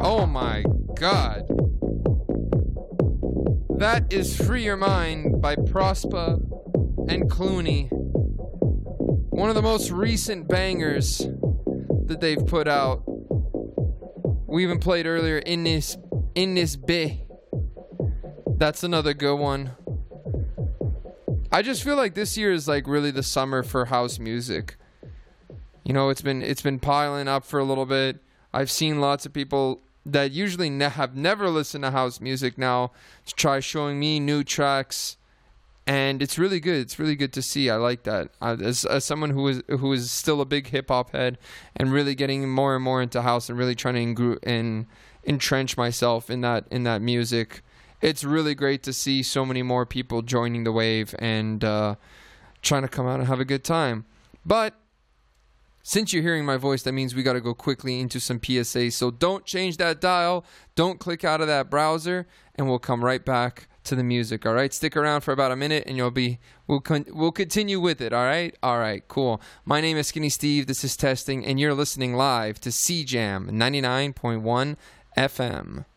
Oh my god. That is Free Your Mind by Prospa and Clooney. One of the most recent bangers that they've put out. We even played earlier In This Bay. That's another good one. I just feel like this year is like really the summer for house music. You know, it's been piling up for a little bit. I've seen lots of people that usually have never listened to house music now try showing me new tracks, and it's really good. It's really good to see. I like that. As someone who is still a big hip hop head and really getting more and more into house and really trying to entrench myself in that music, it's really great to see so many more people joining the wave and trying to come out and have a good time. But since you're hearing my voice, that means we got to go quickly into some PSA. So don't change that dial. Don't click out of that browser, and we'll come right back to the music. All right, stick around for about a minute, and we'll continue with it. All right, cool. My name is Skinny Steve. This is Testing, and you're listening live to CJAM 99.1 FM.